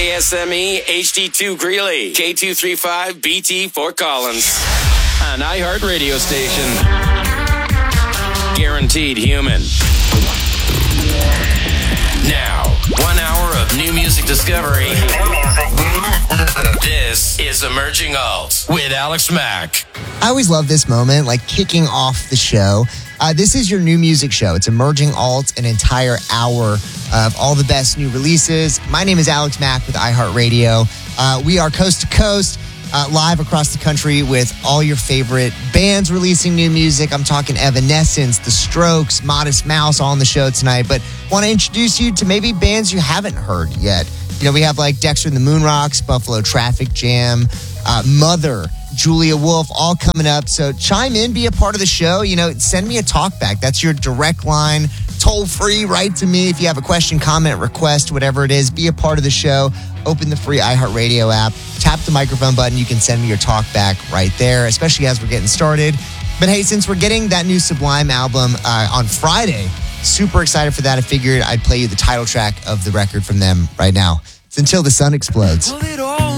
KSME HD2 Greeley, K235 BT Fort Collins. An iHeart radio station. Guaranteed human. Now, 1 hour of new music discovery. This is Emerging Alt with Alex Mack. I always love this moment, like kicking off the show. This is your new music show. It's Emerging Alt, an entire hour of all the best new releases. My name is Alex Mack with iHeartRadio. We are coast to coast, live across the country with all your favorite bands releasing new music. I'm talking Evanescence, The Strokes, Modest Mouse all on the show tonight. But want to introduce you to maybe bands you haven't heard yet. You know, we have like Dexter and the Moonrocks, Buffalo Traffic Jam, Mother, Julia Wolf, all coming up. So chime in, be a part of the show. You know, send me a talk back. That's your direct line, toll free, write to me if you have a question, comment, request, whatever it is. Be a part of the show. Open the free iHeartRadio app, tap the microphone button. You can send me your talk back right there, especially as we're getting started. But hey, since we're getting that new Sublime album on Friday, super excited for that. I figured I'd play you the title track of the record from them right now. It's Until the Sun Explodes. A little